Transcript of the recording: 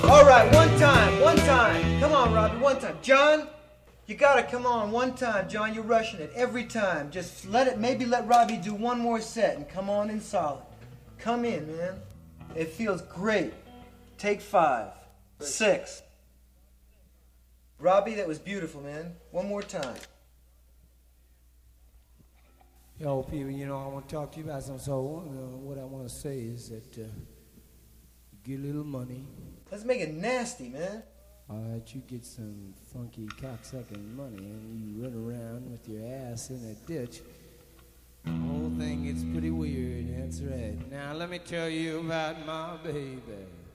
All right, one time, one time. Come on, Robbie, one time. John, you gotta come on one time. John, you're rushing it every time. Just maybe let Robbie do one more set and come on in solid. Come in, man. It feels great. Take 5, 6. Robbie, that was beautiful, man. One more time. Yo, people, I want to talk to you about something. So what I want to say is that get a little money. Let's make it nasty, man. All right, you get some funky cocksucking money and you run around with your ass in a ditch. The whole thing gets pretty weird, that's right. Now let me tell you about my baby.